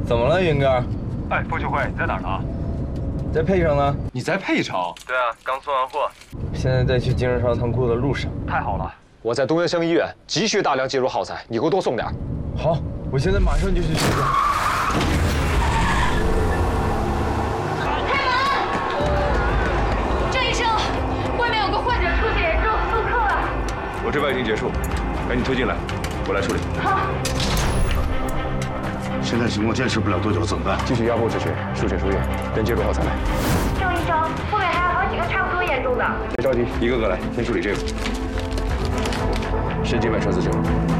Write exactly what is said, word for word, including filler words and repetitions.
怎么了，云哥？ 哎，傅秋慧，你在哪儿呢？ 在配城呢。 你在配城？ 对啊，刚送完货， 现在在去经销商仓库的路上。 太好了， 我在东源乡医院急需大量介入耗材，你给我多送点。 好，我现在马上就去取货。 开门！郑医生，外面有个患者出血严重，复刻了。 我这边已经结束，赶紧推进来，我来处理。 好。 现在情况坚持不了多久，怎么办？ 继续压迫止血，输血输液，等介入耗材来。 郑医生，后面还有好几个差不多严重的。 别着急，一个个来，先处理这个。神经外穿刺灸。